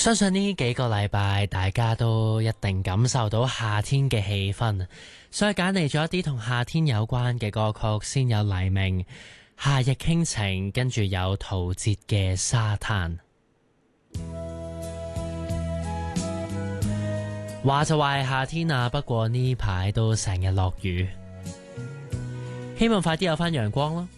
相信呢幾個禮拜大家都一定感受到夏天嘅氣氛，所以揀嚟咗一啲同夏天有關嘅歌曲，先有黎明夏日傾情，跟住有陶喆嘅沙灘。話就話係夏天啊，不過呢排都成日落雨，希望快啲有返陽光咯。